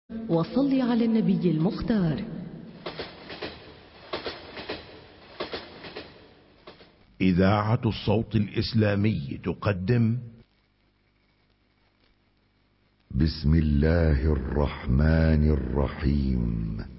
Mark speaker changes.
Speaker 1: وصل على النبي المختار.
Speaker 2: إذاعة الصوت الإسلامي تقدم
Speaker 3: بسم الله الرحمن الرحيم.